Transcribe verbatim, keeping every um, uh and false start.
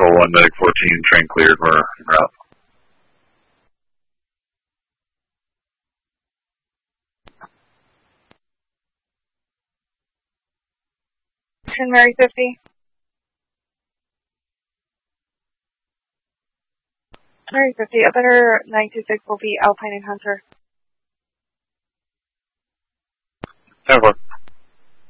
Control one, Medic fourteen, train cleared, we're en route. ten Mary fifty. Mary fifty, a better nine two six will be Alpine and Hunter. ten four.